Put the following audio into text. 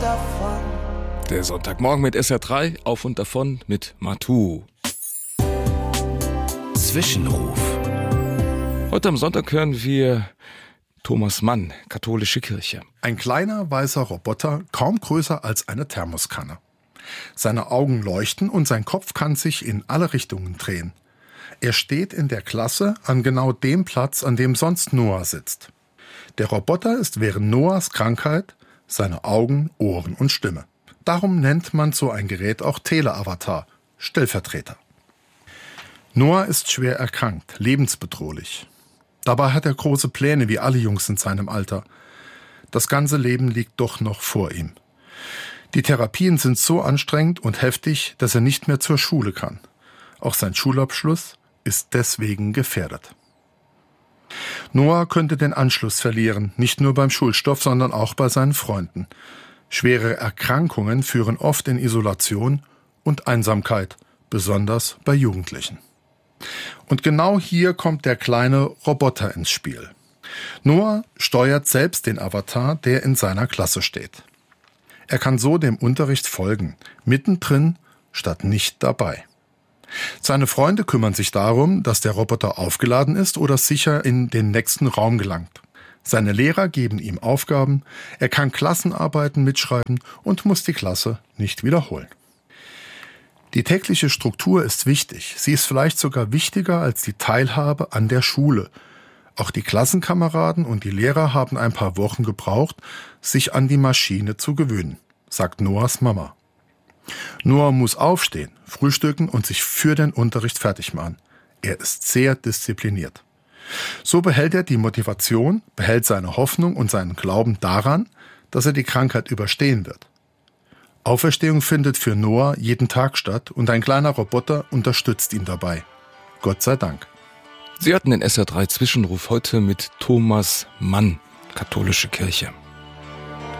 davon. Der Sonntagmorgen mit SR3, auf und davon mit Matu. Zwischenruf. Heute am Sonntag hören wir Thomas Mann, katholische Kirche. Ein kleiner weißer Roboter, kaum größer als eine Thermoskanne. Seine Augen leuchten und sein Kopf kann sich in alle Richtungen drehen. Er steht in der Klasse an genau dem Platz, an dem sonst Noah sitzt. Der Roboter ist während Noahs Krankheit seine Augen, Ohren und Stimme. Darum nennt man so ein Gerät auch Teleavatar, Stellvertreter. Noah ist schwer erkrankt, lebensbedrohlich. Dabei hat er große Pläne, wie alle Jungs in seinem Alter. Das ganze Leben liegt doch noch vor ihm. Die Therapien sind so anstrengend und heftig, dass er nicht mehr zur Schule kann. Auch sein Schulabschluss ist deswegen gefährdet. Noah könnte den Anschluss verlieren, nicht nur beim Schulstoff, sondern auch bei seinen Freunden. Schwere Erkrankungen führen oft in Isolation und Einsamkeit, besonders bei Jugendlichen. Und genau hier kommt der kleine Roboter ins Spiel. Noah steuert selbst den Avatar, der in seiner Klasse steht. Er kann so dem Unterricht folgen, mittendrin statt nicht dabei. Seine Freunde kümmern sich darum, dass der Roboter aufgeladen ist oder sicher in den nächsten Raum gelangt. Seine Lehrer geben ihm Aufgaben, er kann Klassenarbeiten mitschreiben und muss die Klasse nicht wiederholen. Die tägliche Struktur ist wichtig. Sie ist vielleicht sogar wichtiger als die Teilhabe an der Schule. Auch die Klassenkameraden und die Lehrer haben ein paar Wochen gebraucht, sich an die Maschine zu gewöhnen, sagt Noahs Mama. Noah muss aufstehen, frühstücken und sich für den Unterricht fertig machen. Er ist sehr diszipliniert. So behält er die Motivation, behält seine Hoffnung und seinen Glauben daran, dass er die Krankheit überstehen wird. Auferstehung findet für Noah jeden Tag statt und ein kleiner Roboter unterstützt ihn dabei. Gott sei Dank. Sie hatten den SR3 Zwischenruf heute mit Thomas Mann, katholische Kirche.